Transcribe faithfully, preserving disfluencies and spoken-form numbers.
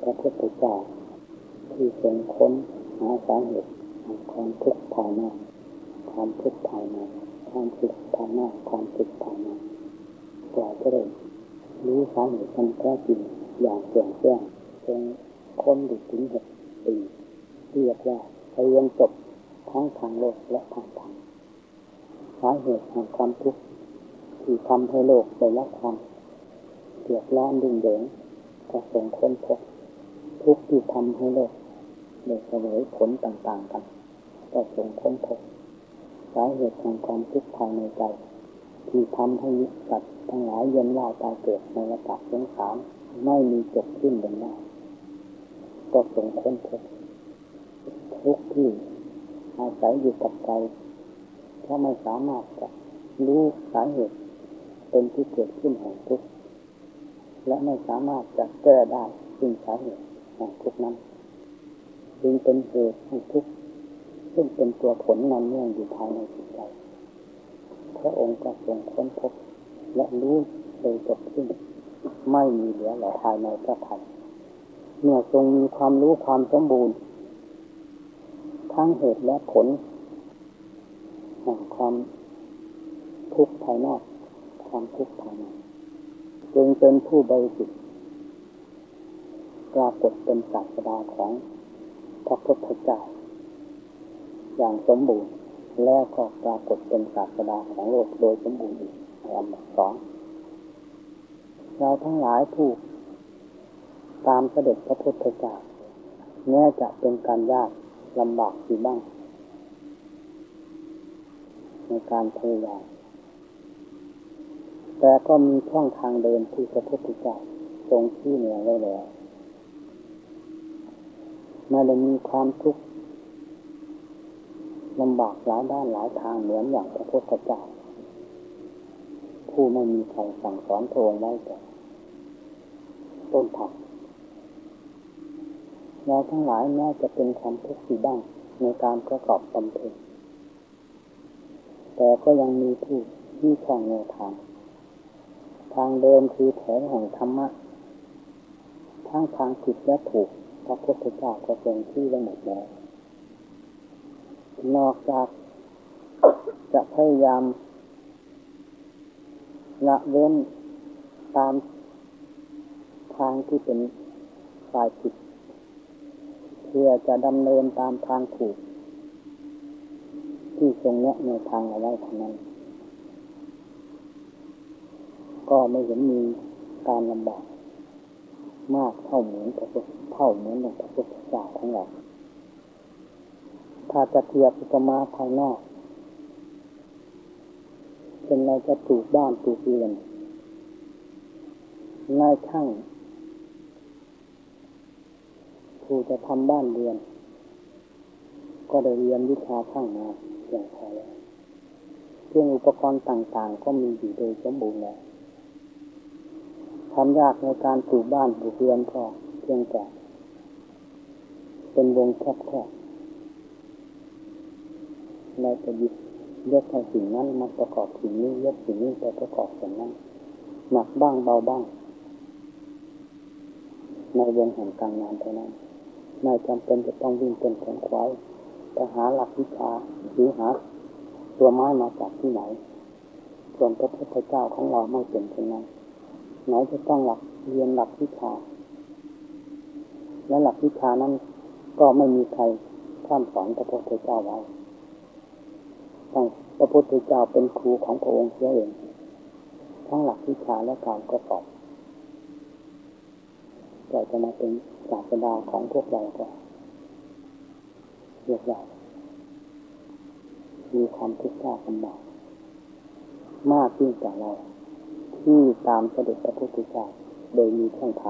ระพุทธเจ้าที่ทรงค้นหาสาเหตุของความทุกข์ภายในความทุกข์ภายในความสุขภายในความสุขภายในกว่าจะได้รู้สาเหตุที่แท้จริงอย่างแจ่มแจ้งทรงค้นอยู่ถึงหกปีเรียกว่าเรียนจบทั้งทางโลกและทางธรรมสาเหตุของความทุกข์ที่ทำให้โลกได้รับความเดือดร้อนรุ่งเรืองก็ทรงค้นพบทุกข์ที่ทำให้โลกได้เสวยผลต่างๆกันก็ทรงค้นพบสาเหตุของความทุกข์ภายในใจที่ทำให้สัตว์ทั้งหลายเวียนว่ายตายเกิดในวัฏสงสารไม่มีจบสิ้นลงได้ก็ทรงค้นพบทุกข์ที่อาศัยอยู่กับใจเพราะไม่สามารถจะรู้สาเหตุเป็นที่เกิดขึ้นแห่งทุกข์และไม่สามารถจะแก้ได้ซึ่งสาเหตุแห่งทุกข์นั้นจึงเป็นเหตุแห่งทุกข์ซึ่งเป็นตัวผลนำเนื่องอยู่ภายในจิตใจพระองค์ก็ทรงค้นพบและรู้โดยจบสิ้นไม่มีเหลือหลอภายในพระทัยเมื่อทรงมีความรู้ความสมบูรณ์ทั้งเหตุและผลแห่งความทุกข์ภายนอกความทุกข์ภายในจึงเป็นผู้บริสุทธิ์ปรากฏเป็นศาสดาของพระพุทธเจ้าอย่างสมบูรณ์แล้วก็ปรากฏเป็นศาสดาของโลกโดยสมบูรณ์อีกในอันดับสองเราทั้งหลายผู้ตามเสด็จพระพุทธเจ้าแม้จะเป็นการยากลำบากอยู่บ้างในการพยายามแต่ก็มีช่องทางเดินที่พระพุทธเจ้าทรงชี้แนะไว้แล้วไม่ได้มีความทุกข์ลำบากหลายด้านหลายทางเหมือนอย่างพระพุทธเจ้าผู้ไม่มีใครสั่งสอนพระองค์ไว้แต่ต้นทางเราทั้งหลายแม้จะเป็นความทุกข์อยู่บ้างในการประกอบบำเพ็ญแต่ก็ยังมีผู้ที่ช่องแนวทางทางเดิมคือแถวแห่งธรรมะทั้งทางผิดและถูกพระพุทธเจ้าก็ทรงชี้ไว้หมดแล้วนอกจากจะพยายามละเว้นตามทางที่เป็นฝ่ายผิดเพื่อจะดำเนินตามทางถูกที่ทรงแนะในทางเอาไว้เท่านั้นก็ไม่เห็นมีการลำบากมากเท่าเหมือนกับเท่าเหมือนอย่างพระพุทธเจ้าของเราถ้าจะเทียบอุปมาภายนอกเป็นเราจะปลูกบ้านปลูกเรือนนายช่างผู้จะทำบ้านเรือนก็ได้เรียนวิชาช่างมาอย่างพอแล้วเครื่องอุปกรณ์ต่างๆก็มีอยู่โดยสมบูรณ์แล้วความยากในการปลูกบ้านปลูกเรือนก็เพียงแต่เป็นวงแคบๆเราจะหยิบยกเอาสิ่งนั้นมาประกอบสิ่งนี้ยกสิ่งนี้ไปประกอบสิ่งนั้นหนักบ้างเบาบ้างในวงแห่งการงานเท่านั้นไม่จำเป็นจะต้องวิ่งเป็นแขนขวายไปหาหลักวิชาหรือหาตัวไม้มาจากที่ไหนส่วนพระพุทธเจ้าของเราไม่เป็นเช่นนั้นไหนจะต้องหลักเรียนหลักวิชาและหลักวิชานั้นก็ไม่มีใครท่านสอนพระพุทธเจ้าไว้ต้องพระพุทธเจ้าเป็นครูของพระองค์เสียเองทั้งหลักวิชาและการประกอบเราจะมาเป็นศาสดาของพวกเราก็เรียกว่ามีความทุกข์ยากลำบากมากยิ่งกว่าเราที่ตามเสด็จพระพุทธเจ้าโดยมีช่องทาง